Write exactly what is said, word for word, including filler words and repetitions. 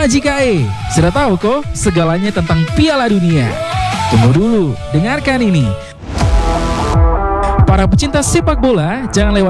Haji K E, sudah tahu kok segalanya tentang Piala Dunia? Tunggu dulu, dengarkan ini. Para pecinta sepak bola, jangan lewat